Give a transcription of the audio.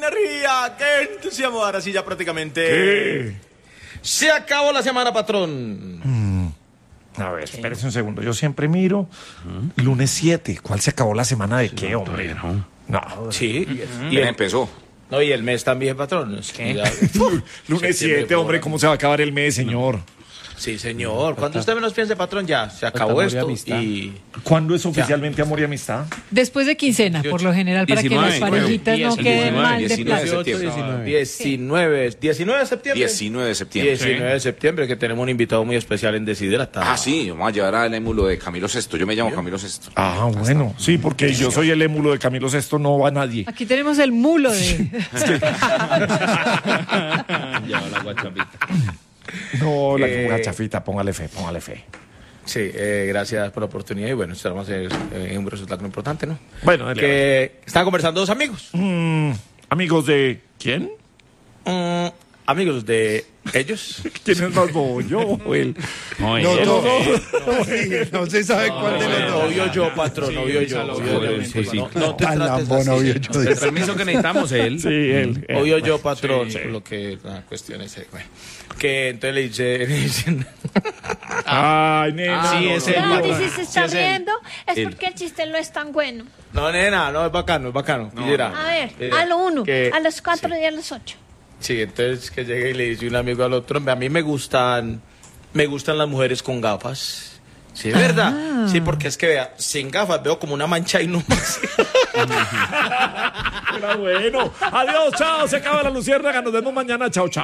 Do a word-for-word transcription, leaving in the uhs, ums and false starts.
energía, qué entusiasmo. Ahora sí, ya prácticamente. ¿Qué? Se acabó la semana, patrón. Mm. A ver, espérese un segundo. Yo siempre miro. ¿Mm? Lunes siete. ¿Cuál se acabó la semana de qué, hombre? No. No. Sí. Y él empezó. No, y el mes también, patrón. ¿Qué? Lunes siete, hombre, ¿cómo se va a acabar el mes, señor? Sí, señor. Cuando usted menos piense, patrón, ya se acabó esto. Y... ¿Cuándo es oficialmente ya. Amor y Amistad? Después de quincena, por lo general, para diecinueve, que las parejitas no queden mal de plata. diecinueve, diecinueve de septiembre. diecinueve de septiembre. diecinueve de septiembre, que tenemos un invitado muy especial en Desiderata. Ah, sí, vamos a llevar al émulo de Camilo Sexto. Yo me llamo Camilo Sexto. Ah, bueno. Sí, porque yo soy el émulo de Camilo Sexto, no va nadie. Aquí tenemos el mulo de... Lleva la guachapita. No, la eh, chafita, póngale fe, póngale fe. Sí, eh, gracias por la oportunidad y bueno, esperamos en eh, un resultado importante, ¿no? Bueno, dale, que dale. Están conversando dos amigos. Mm, ¿Amigos de quién? Mm, amigos de ellos. ¿Quién es más bobo, yo o él? No, no, no, no, no, no se sabe cuál de los dos. Obvio yo, patrón, obvio yo. No te trates así. Permiso que necesitamos él. Sí, él. Obvio yo, patrón. Lo que la cuestión es, bueno, que entonces le dice, le dicen. Ay, nena. Sí, es él. Y si se está riendo es porque el chiste no es tan bueno. No, nena, no, es bacano, es bacano. A ver, a lo uno, a los cuatro y a los ocho. Sí, entonces que llegue y le dice un amigo al otro, a mí me gustan, me gustan las mujeres con gafas. Sí, es verdad. Ah. Sí, porque es que vea, sin gafas veo como una mancha y no más. Era bueno. Adiós, chao, se acaba la luciérnaga, nos vemos mañana, chao, chao.